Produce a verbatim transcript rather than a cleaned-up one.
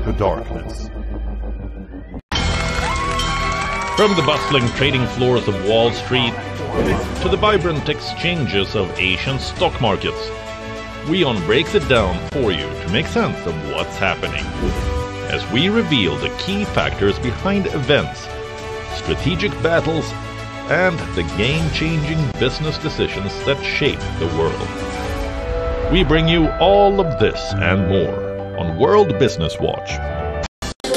the darkness. From the bustling trading floors of Wall Street to the vibrant exchanges of Asian stock markets, WION breaks it down for you to make sense of what's happening, as we reveal the key factors behind events, strategic battles, and the game-changing business decisions that shape the world. We bring you all of this and more on World Business Watch.